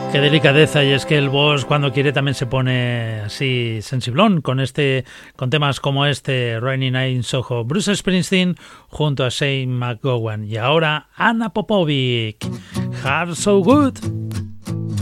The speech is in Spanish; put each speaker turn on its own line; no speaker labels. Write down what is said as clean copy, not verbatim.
Qué delicadeza, y es que el boss cuando quiere también se pone así sensiblón con temas como este, Rainy Night in Soho. Bruce Springsteen junto a Shane McGowan y ahora Anna Popovic, Heart So Good.